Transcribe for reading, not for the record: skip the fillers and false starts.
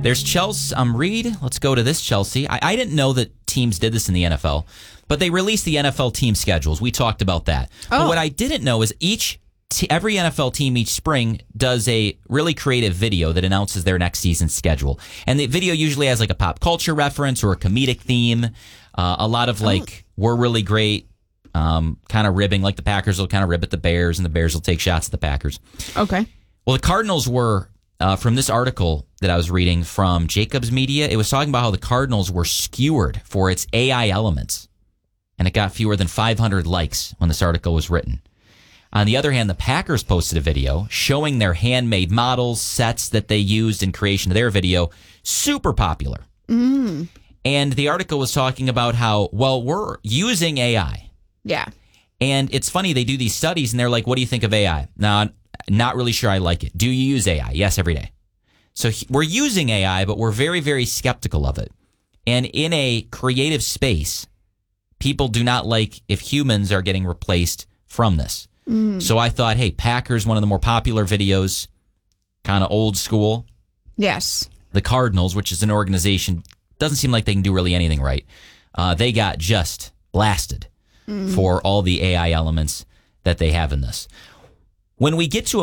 There's Chelsea Reed. Let's go to this Chelsea. I didn't know that teams did this in the NFL, but they released the NFL team schedules. We talked about that. Oh. But what I didn't know is every NFL team each spring does a really creative video that announces their next season's schedule. And the video usually has like a pop culture reference or a comedic theme. A lot of we're really great, kind of ribbing, like the Packers will kind of rib at the Bears and the Bears will take shots at the Packers. Okay. Well, the Cardinals were, from this article that I was reading from Jacobs Media, it was talking about how the Cardinals were skewered for its AI elements. And it got fewer than 500 likes when this article was written. On the other hand, the Packers posted a video showing their handmade models, sets that they used in creation of their video, super popular. Mm. And the article was talking about how, well, we're using AI. Yeah. And it's funny, they do these studies and they're like, what do you think of AI? No, not really sure I like it. Do you use AI? Yes, every day. So we're using AI, but we're very, very skeptical of it. And in a creative space, people do not like if humans are getting replaced from this. So I thought, hey, Packers, one of the more popular videos, kind of old school. Yes. The Cardinals, which is an organization, doesn't seem like they can do really anything right. They got just blasted for all the AI elements that they have in this. When we get to